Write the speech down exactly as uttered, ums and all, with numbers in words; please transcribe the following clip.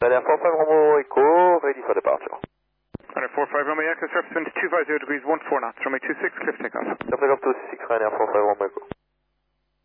Ryanair four five Romeo Echo, ready for departure. Ryanair four five Romeo Echo, surface wind two five zero degrees, one four knots, runway two six, cliff takeoff. Cliff takeoff two six, Ryanair four five Romeo Echo.